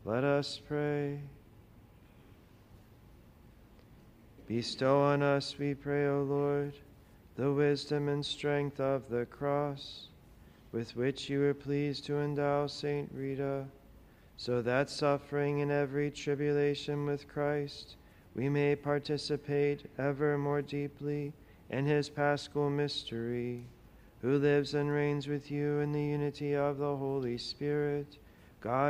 Let us pray. Bestow on us, we pray, O Lord, the wisdom and strength of the cross, with which you were pleased to endow Saint Rita, so that suffering in every tribulation with Christ, we may participate ever more deeply in his paschal mystery, who lives and reigns with you in the unity of the Holy Spirit, God